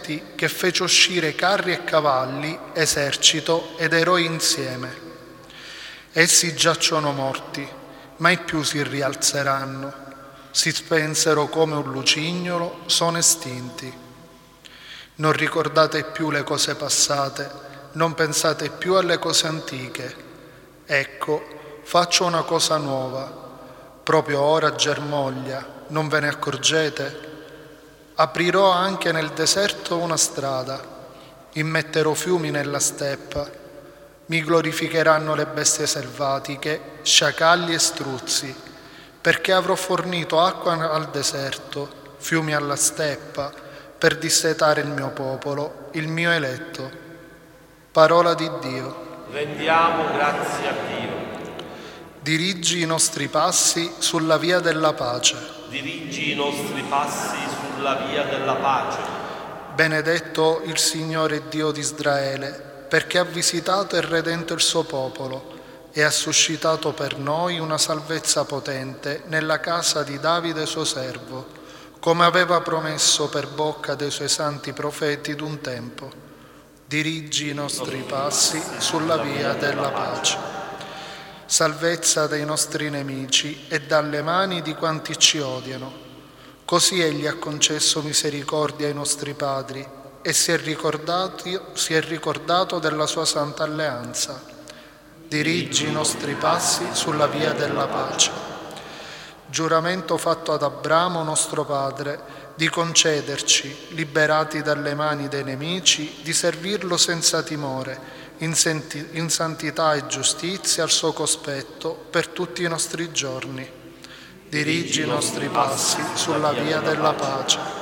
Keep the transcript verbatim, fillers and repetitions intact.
potenti che fece uscire carri e cavalli, esercito ed eroi insieme. Essi giacciono morti, mai più si rialzeranno, si spensero come un lucignolo, sono estinti. Non ricordate più le cose passate, non pensate più alle cose antiche. Ecco, faccio una cosa nuova, proprio ora germoglia, non ve ne accorgete? Aprirò anche nel deserto una strada, immetterò fiumi nella steppa, mi glorificheranno le bestie selvatiche, sciacalli e struzzi, perché avrò fornito acqua al deserto, fiumi alla steppa, per dissetare il mio popolo, il mio eletto. Parola di Dio. Rendiamo grazie a Dio. Dirigi i nostri passi sulla via della pace. Dirigi i nostri passi sulla via della pace. Benedetto il Signore Dio di Israele, perché ha visitato e redento il suo popolo e ha suscitato per noi una salvezza potente nella casa di Davide suo servo, come aveva promesso per bocca dei suoi santi profeti d'un tempo. Dirigi i nostri passi sulla via della pace. Salvezza dai nostri nemici e dalle mani di quanti ci odiano. Così Egli ha concesso misericordia ai nostri padri e si è ricordato, si è ricordato della sua santa alleanza. Dirigi i nostri passi sulla via della pace. Giuramento fatto ad Abramo nostro padre di concederci, liberati dalle mani dei nemici, di servirlo senza timore, in, senti- in santità e giustizia al suo cospetto per tutti i nostri giorni. Dirigi i nostri passi sulla via della pace.